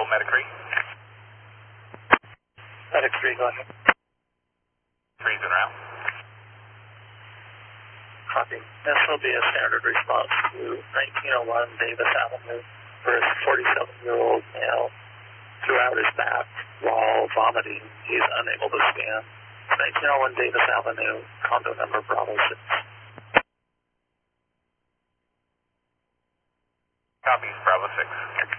Medic 3. Medic 3, go ahead. 3's en route. Copy. This will be a standard response to 1901 Davis Avenue for a 47-year-old male threw out his back while vomiting. He's unable to stand. 1901 Davis Avenue, condo number Bravo 6. Copies, Bravo 6.